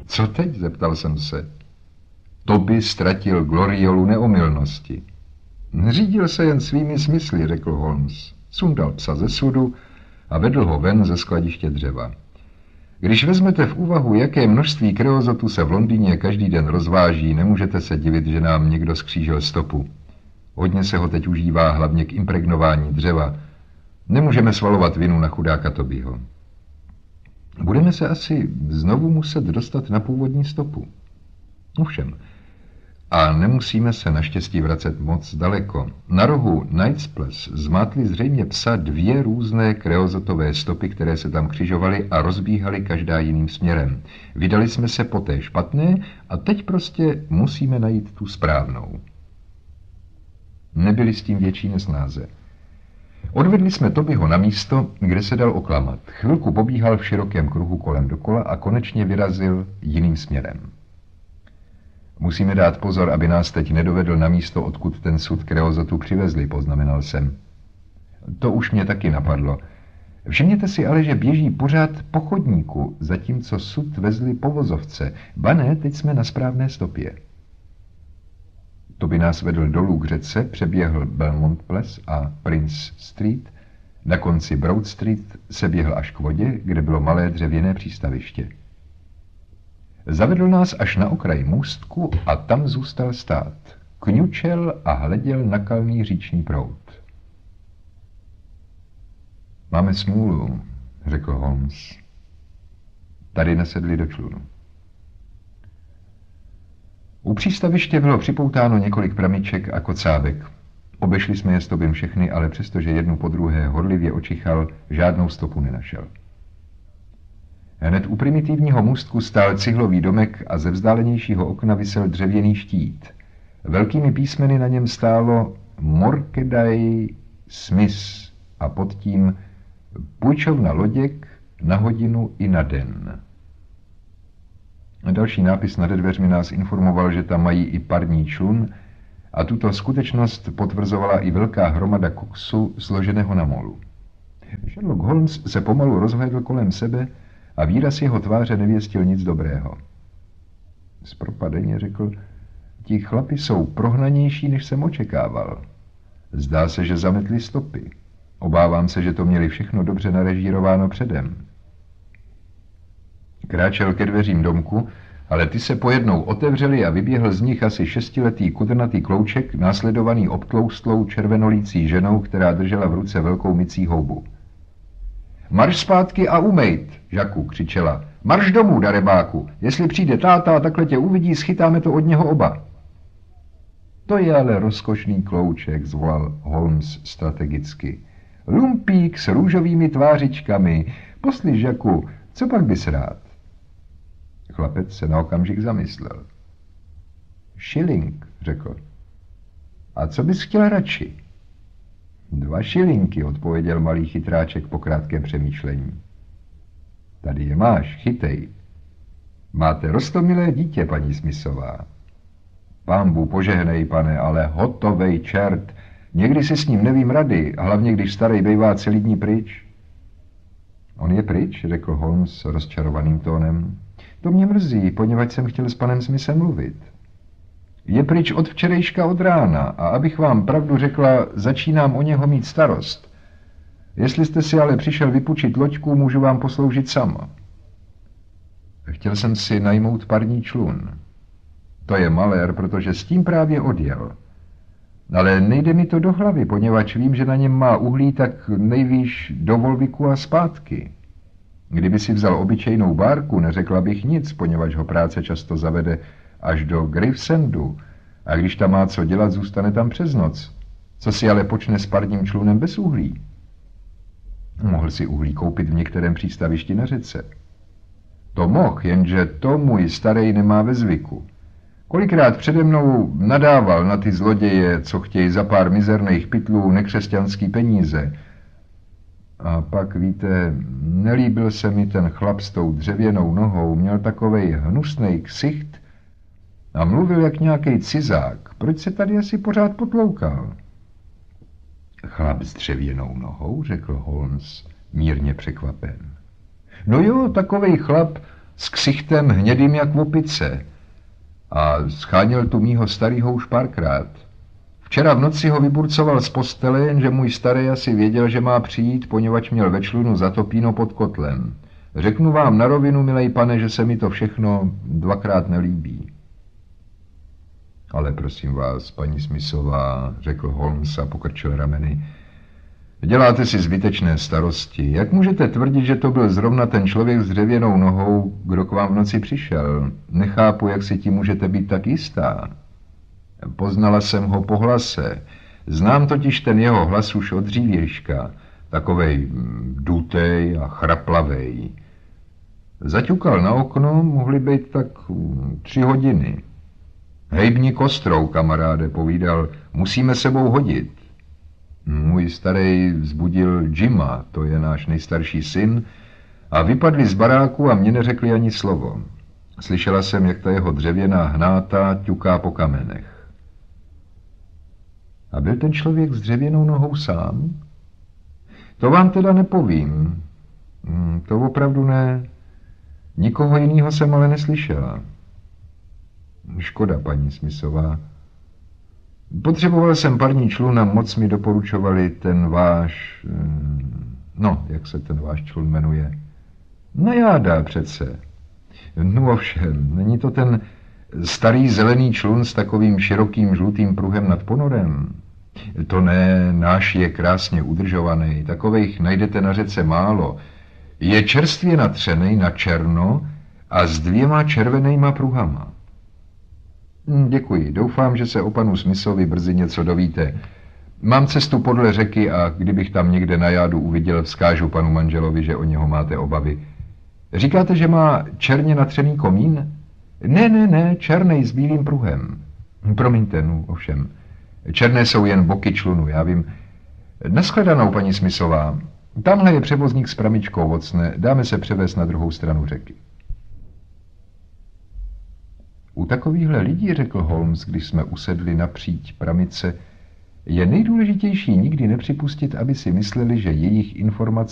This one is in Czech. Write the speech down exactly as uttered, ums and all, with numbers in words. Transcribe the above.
Co teď? Zeptal jsem se. To by ztratil gloriolu neomylnosti. Řídil se jen svými smysly, řekl Holmes. Sundal psa ze sudu a vedl ho ven ze skladiště dřeva. Když vezmete v úvahu, jaké množství kreozotu se v Londýně každý den rozváží, nemůžete se divit, že nám někdo skřížil stopu. Hodně se ho teď užívá hlavně k impregnování dřeva. Nemůžeme svalovat vinu na chudáka Tobyho. Budeme se asi znovu muset dostat na původní stopu. Ovšem. A nemusíme se naštěstí vracet moc daleko. Na rohu Knight's Place zmátly zřejmě psa dvě různé kreozotové stopy, které se tam křižovaly a rozbíhaly každá jiným směrem. Vydali jsme se po té špatné a teď prostě musíme najít tu správnou. Nebyli s tím větší nesnáze. Odvedli jsme Tobyho na místo, kde se dal oklamat. Chvilku pobíhal v širokém kruhu kolem dokola a konečně vyrazil jiným směrem. Musíme dát pozor, aby nás teď nedovedl na místo, odkud ten sud kreozotu přivezli, poznamenal jsem. To už mě taky napadlo. Všimněte si ale, že běží pořád po chodníku, zatímco sud vezli po vozovce. Ba ne, teď jsme na správné stopě. To by nás vedl dolů k řece, přeběhl Belmont Place a Prince Street. Na konci Broad Street se běhl až k vodě, kde bylo malé dřevěné přístaviště. Zavedl nás až na okraj můstku a tam zůstal stát. Kňučel a hleděl na kalný říční proud. Máme smůlu, řekl Holmes. Tady nesedli do člunu. U přístaviště bylo připoutáno několik pramiček a kocávek. Obešli jsme je s Tobym všechny, ale přestože jednu po druhé horlivě očichal, žádnou stopu nenašel. Hned u primitivního můstku stál cihlový domek a ze vzdálenějšího okna visel dřevěný štít. Velkými písmeny na něm stálo Morkedai Smith a pod tím půjčovna loděk na hodinu i na den. Další nápis nad dveřmi nás informoval, že tam mají i parní člun a tuto skutečnost potvrzovala i velká hromada koksu složeného na molu. Sherlock Holmes se pomalu rozhlédl kolem sebe a výraz jeho tváře nevěstil nic dobrého. Zpropadeně řekl, ti chlapi jsou prohnanější, než jsem očekával. Zdá se, že zametli stopy. Obávám se, že to měli všechno dobře narežírováno předem. Kráčel ke dveřím domku, ale ty se pojednou otevřely a vyběhl z nich asi šestiletý kudrnatý klouček, následovaný obtloustlou červenolící ženou, která držela v ruce velkou mycí houbu. Marš zpátky a umejt, Žaku, křičela. Marš domů, darebáku. Jestli přijde táta a takhle tě uvidí, schytáme to od něho oba. To je ale rozkošný klouček, zvolal Holmes strategicky. Lumpík s růžovými tvářičkami. Poslyš, Žaku, co pak bys rád? Chlapec se na okamžik zamyslel. Šiling, řekl. A co bys chtěl radši? Dva šilinky, odpověděl malý chytráček po krátkém přemýšlení. Tady je máš, chytej. Máte roztomilé dítě, paní Smithová. Pánbů požehnej, pane, ale hotovej čert. Někdy si s ním nevím rady, hlavně když starý bejvá celý dní pryč. On je pryč, řekl Holmes rozčarovaným tónem. To mě mrzí, poněvadž jsem chtěl s panem Smithem mluvit. Je pryč od včerejška od rána a abych vám pravdu řekla, začínám o něho mít starost. Jestli jste si ale přišel vypučit loďku, můžu vám posloužit sama. Chtěl jsem si najmout parní člun. To je malér, protože s tím právě odjel. Ale nejde mi to do hlavy, poněvadž vím, že na něm má uhlí tak nejvýš do Volviku a zpátky. Kdyby si vzal obyčejnou bárku, neřekla bych nic, poněvadž ho práce často zavede až do Gravesandu a když tam má co dělat, zůstane tam přes noc. Co si ale počne s parním člunem bez uhlí? Mohl si uhlí koupit v některém přístavišti na řece. To mohl, jenže to můj starý nemá ve zvyku. Kolikrát přede mnou nadával na ty zloděje, co chtějí za pár mizerných pytlů nekřesťanský peníze. A pak, víte, nelíbil se mi ten chlap s tou dřevěnou nohou, měl takovej hnusnej ksicht a mluvil jak nějaký cizák. Proč se tady asi pořád potloukal? Chlap s dřevěnou nohou, řekl Holmes, mírně překvapen. No jo, takovej chlap, s ksichtem hnědým jak opice a scháněl tu mýho starýho už párkrát. Včera v noci ho vyburcoval z postele, jenže můj starý asi věděl, že má přijít, poněvadž měl ve člunu zatopíno pod kotlem. Řeknu vám na rovinu, milej pane, že se mi to všechno dvakrát nelíbí. Ale prosím vás, paní Smithová, řekl Holmes a pokrčil rameny, děláte si zbytečné starosti. Jak můžete tvrdit, že to byl zrovna ten člověk s dřevěnou nohou, kdo k vám v noci přišel? Nechápu, jak si tím můžete být tak jistá. Poznala jsem ho po hlase. Znám totiž ten jeho hlas už od dřívějška. Takovej dutej a chraplavej. Zaťukal na okno, mohly být tak tři hodiny. Hejbni kostrou, kamaráde, povídal, musíme sebou hodit. Můj starý vzbudil Jima, to je náš nejstarší syn, a vypadli z baráku a mě neřekli ani slovo. Slyšela jsem, jak ta jeho dřevěná hnáta ťuká po kamenech. A byl ten člověk s dřevěnou nohou sám? To vám teda nepovím. To opravdu ne. Nikoho jiného jsem ale neslyšela. Škoda, paní Smithová. Potřeboval jsem parní člun a moc mi doporučovali ten váš... No, jak se ten váš člun jmenuje? Najáda přece. No ovšem, není to ten starý zelený člun s takovým širokým žlutým pruhem nad ponorem? To ne, náš je krásně udržovaný, takovejch najdete na řece málo. Je čerstvě natřenej na černo a s dvěma červenýma pruhama. Děkuji, doufám, že se o panu Smithovi brzy něco dovíte. Mám cestu podle řeky a kdybych tam někde na jádu uviděl, vzkážu panu manželovi, že o něho máte obavy. Říkáte, že má černě natřený komín? Ne, ne, ne, černej s bílým pruhem. Promiňte, no, ovšem. Černé jsou jen boky člunu, já vím. Nashledanou, paní Smithová. Tamhle je převozník s pramičkou vocne, dáme se převést na druhou stranu řeky. U takovýchhle lidí, řekl Holmes, když jsme usedli napříč pramice, je nejdůležitější nikdy nepřipustit, aby si mysleli, že jejich informace